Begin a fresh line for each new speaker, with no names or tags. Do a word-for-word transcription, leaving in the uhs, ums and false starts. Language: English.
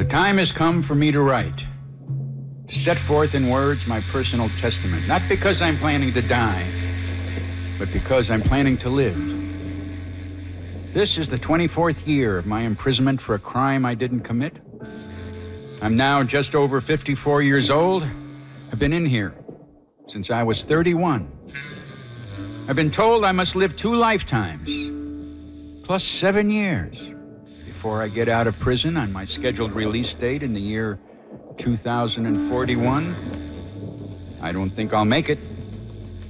time has come for me to write, to set forth in words my personal testament, not because I'm planning to die, but because I'm planning to live. This is the twenty-fourth year of my imprisonment for a crime I didn't commit. I'm now just over fifty-four years old. I've been in here since I was thirty-one. I've been told I must live two lifetimes, plus seven years, before I get out of prison on my scheduled release date in the year two thousand forty-one. I don't think I'll make it.